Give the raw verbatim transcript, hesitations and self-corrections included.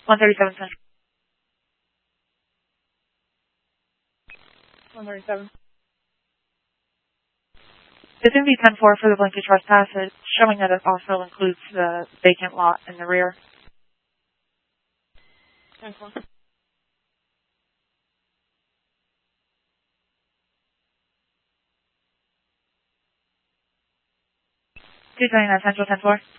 one thirty-seven Central. one thirty-seven. It's in V ten four for the Blinky trespass. It's showing that it also includes the vacant lot in the rear. ten four. two twenty-nine Central, ten four.